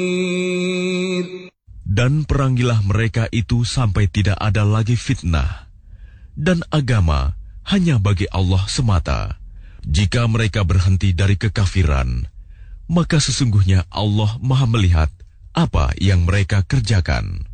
Dan perangilah mereka itu sampai tidak ada lagi fitnah. Dan agama hanya bagi Allah semata. Jika mereka berhenti dari kekafiran, maka sesungguhnya Allah Maha melihat apa yang mereka kerjakan.